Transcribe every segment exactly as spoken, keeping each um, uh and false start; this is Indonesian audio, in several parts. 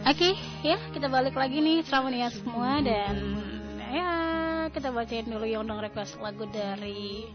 Oke, ya kita balik lagi nih Stramania semua dan ya kita bacain dulu yang dong request lagu dari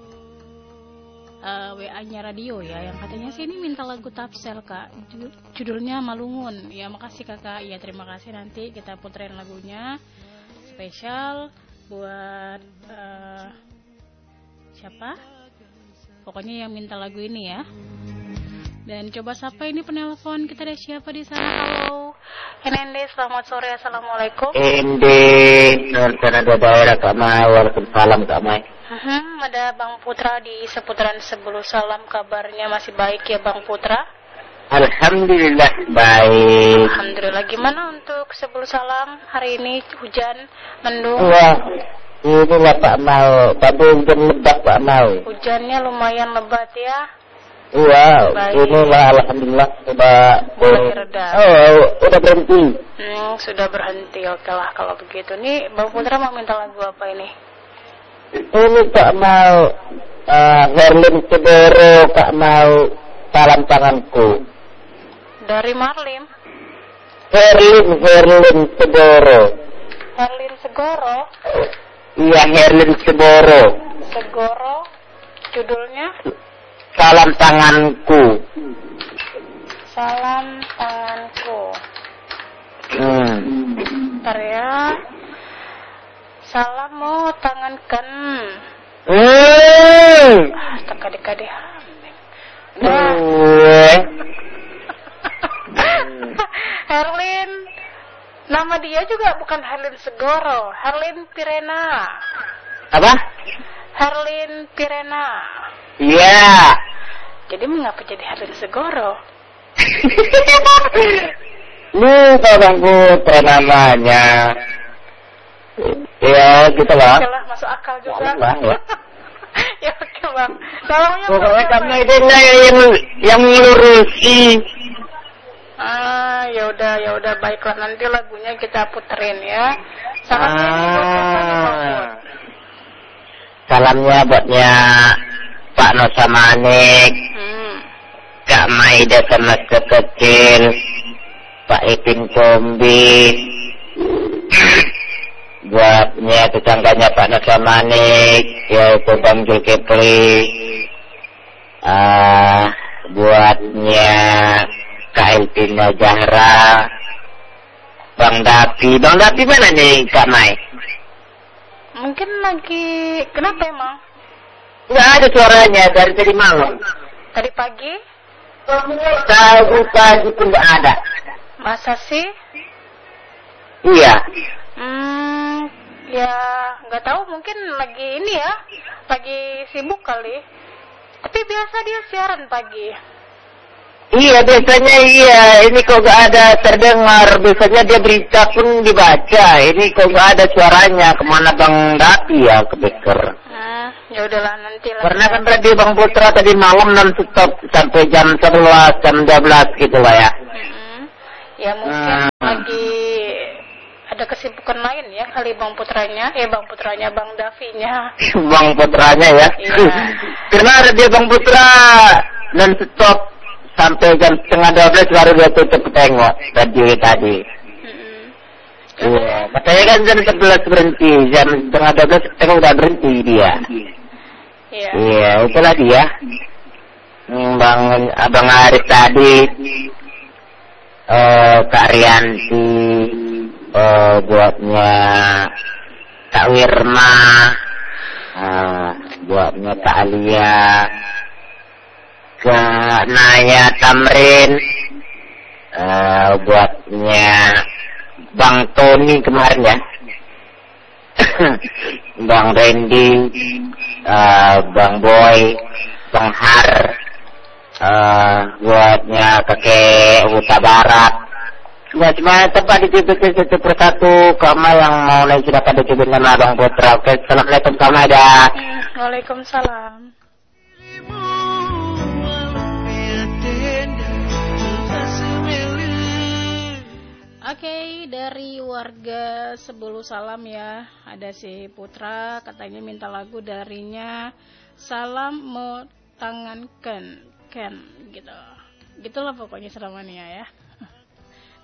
uh, W A-nya radio ya yang katanya sih ini minta lagu Tapsel kak, judulnya Malungun. Ya makasih kakak, ya terima kasih, nanti kita puterin lagunya spesial buat uh, siapa? Pokoknya yang minta lagu ini ya. Dan coba sapa ini penelpon kita, ada siapa di sana? Halo, Henende, selamat sore, assalamualaikum. Ende, Nurtanada daerah Kak Mai, waalaikumsalam Kak Mai. Hmm, ada Bang Putra di seputaran Sebelu Salam, kabarnya masih baik ya Bang Putra? Alhamdulillah baik. Alhamdulillah. Gimana untuk Sebelu Salam hari ini, hujan, mendung? Wah, inilah Pak Mau, tapi hujan lebat Pak Mau. Hujannya lumayan lebat ya. Iya, baik. Inilah alhamdulillah sudah mulai reda. Oh, udah berhenti. Hmm, sudah berhenti. Oke lah kalau begitu. Nih Bang Putra mau minta lagu apa ini? Ini Kak Mau, uh, Herlin Cedoro Kak Mau, salam tanganku. Dari Marlim? Herlin, Herlin Cedoro. Herlin Segoro? Iya, Herlin Cedoro. Segoro, judulnya? Salam tanganku. Salam tanganku. Hmm. Ntar ya. Salam mau tangankan. Hmm. Ah, tekadi-kadi. Nah. Herlin. Nama dia juga bukan Herlin Segoro, Herlin Pirena. Apa? Herlin Pirena. Iya. Jadi mengapa jadi Herlin Segoro? Ini Bang Putra namanya. Ya gitu lah. Oke lah, masuk akal juga. Ya, bang, ya. Ya oke bang. Namanya pokoknya kamu itu yang yang melurusi. Ah, ya udah ya udah baiklah, nanti lagunya kita puterin ya. Salamnya ah. buat siapa nih Bang Put? Salamnya buatnya Pak Nosa Manik, hmm. Kak Maida sama kecil, Pak Ipin Kombi, buatnya tetangganya Pak Nosa Manik, yaitu Bang Zulkifli, uh, buatnya Kak Elpina Zahra, Bang Dapi. Bang Dapi mana nih Kak Mai? Mungkin lagi, kenapa emang? Nggak ada suaranya dari tadi malam. Tadi pagi? Tadi pagi pun nggak ada. Masa sih? Iya. Hmm, ya nggak tahu, mungkin lagi ini ya, lagi sibuk kali. Tapi biasa dia siaran pagi. Iya biasanya iya. Ini kok nggak ada terdengar. Biasanya dia berita pun dibaca. Ini kok nggak ada suaranya. Kemana Bang Dapi ya ke Beker? Hmm, ya udahlah nanti lah. Karena kan radio Bang Putra tadi malam non stop sampai jam sebelas, jam dua belas gitu lah ya. Hmm, ya mungkin hmm. lagi ada kesibukan lain ya kali Bang Putranya. Eh Bang Putranya, Bang Davinya. Bang Putranya ya. Iya. Karena radio Bang Putra non stop sampai jam setengah dua belas baru dia tutup tengok radio tadi. Iya, mm-hmm. Katanya kan jam sebelas berhenti, jam setengah dua belas tengok udah berhenti dia. Iya. Iya, itulah dia. Bang Abang Arif tadi, uh, Kak Rianti, uh, buatnya Kak Wirma, uh, buatnya Kak Alia. Kak Naya Tamrin, uh, buatnya Bang Tony kemarin ya, Bang Randy, uh, Bang Boy, Bang Har, uh, buatnya kakek Huta Barat. Ya cuma tempat dicipin satu persatu. Kamu yang mau naik silakan dicipin nama Bang Putra. Oke, assalamualaikum Kamu ada. Waalaikumsalam. Oke, okay, dari warga Sebelu Salam ya, ada si Putra katanya minta lagu darinya Salam Mo Tangan Ken Ken gitu. Gitulah pokoknya selamanya ya.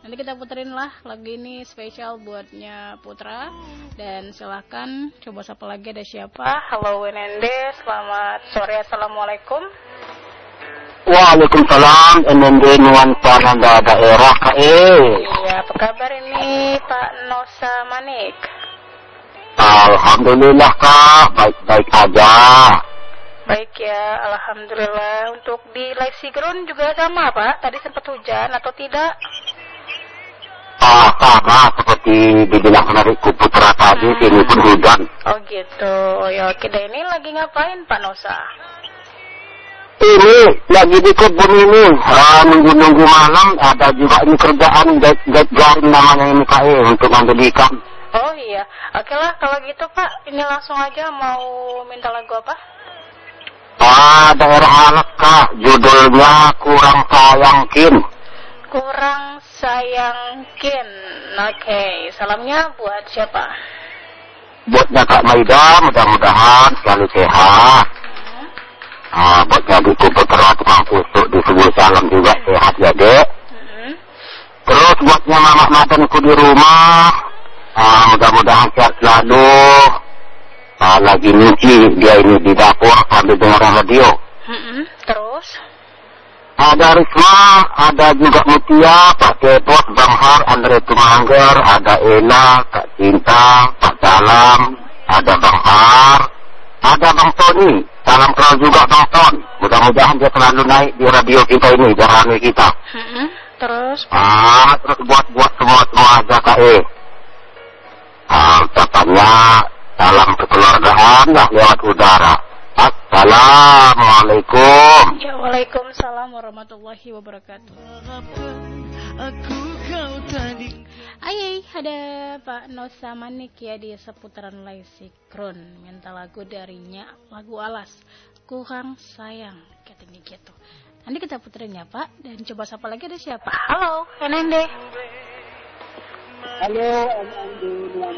Nanti kita puterin lah lagu ini spesial buatnya Putra. Dan silahkan coba sapa lagi, ada siapa? Halo W N N D, selamat sore, assalamualaikum. Waalaikumsalam, N N D Nuansa Nanda Daerah K E. Iya, apa kabar ini Pak Nosa Manik? Alhamdulillah Kak, baik-baik aja. Baik ya, alhamdulillah. Untuk di Lesigrun juga sama Pak? Tadi sempat hujan atau tidak? Ah, sama seperti dibilang menarikku Putra tadi, hmm. Ini pun hujan. Oh gitu, ya oke deh. Ini lagi ngapain Pak Nosa? Ini lagi di kebun ini, ah, nunggu-nunggu malam. Ada juga ini kerjaan gate garing namanya ini K E untuk ngambil ikan. Oh iya, oke lah kalau gitu Pak. Ini langsung aja mau minta lagu apa? Ah, daerah anak Kak, judulnya Kurang Sayangkin. Kurang Sayangkin. Oke, salamnya buat siapa? Buatnya Kak Maida, mudah-mudahan selalu sehat. Hmm. Ah, buatnya Biku Putra tukang kusuk di sebuah salam juga sehat ya Dek. Hmm. Terus buatnya Mamak Madanku di rumah, ah, mudah-mudahan sehat selalu. Ah, lagi nyuci dia ini di dapur sambil dengar radio. Hmm. Terus? Ada Risma, ada juga Mutia, Pak Kepot, Bang Har, Andre Tumangger, ada Ena, Kak Cinta, Pak Salam, ada Bang Har, ada Bang Tony. Salam kenal juga Bang Ton. Mudah-mudahan dia selalu naik di radio kita ini, di radio kita. Hmm, terus? Ah, terus buat-buat semua-semua aja Kak E. Ah, ucapannya salam kekeluargaan lah lewat udara. Assalamualaikum. Ya, waalaikumsalam warahmatullahi wabarakatuh. Ayy, ada Pak Nosa Manik ya di seputaran Lesigrun. Minta lagu darinya, lagu Alas, Kurang Sayang, katanya gitu. Nanti kita puterin ya Pak. Dan coba sapa lagi, ada siapa? Halo, N N D. Halo, N N D.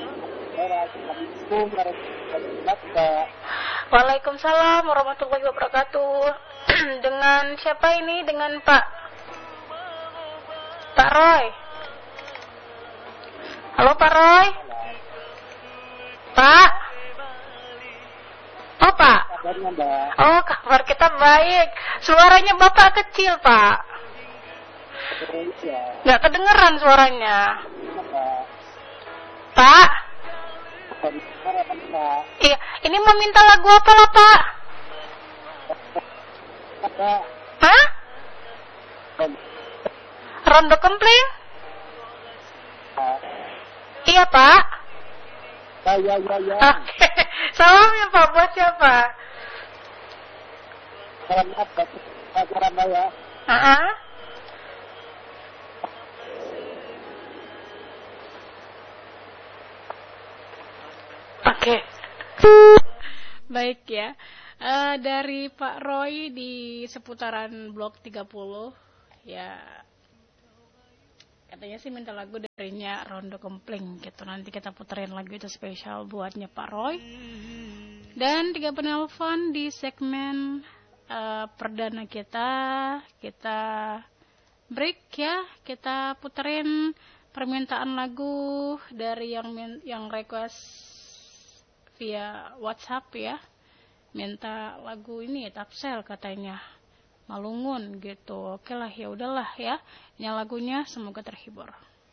Waalaikumsalam warahmatullahi wabarakatuh. Dengan siapa ini? Dengan Pak Pak Roy. Halo Pak Roy. Pak. Oh Pak. Oh, kabar kita baik. Suaranya Bapak kecil Pak. Nggak kedengeran suaranya. Pak. Iya, ini mau minta lagu apa lah Pak? Hah? Rondo Kempling? Iya Pak. Ya, ya, ya. Oke, salamnya Pak buat siapa? Salam apa? Salam ya. Uh-uh. Oke, okay. Baik ya. Uh, dari Pak Roy di seputaran Blok tiga puluh, ya katanya sih minta lagu darinya Rondo Kempling gitu. Nanti kita puterin lagu itu spesial buatnya Pak Roy. Dan tiga penelpon di segmen uh, perdana kita, kita break ya. Kita puterin permintaan lagu dari yang yang request via WhatsApp ya, minta lagu ini Tapsel katanya, Malungun gitu. Oke lah, ya udahlah ya, ini lagunya, semoga terhibur.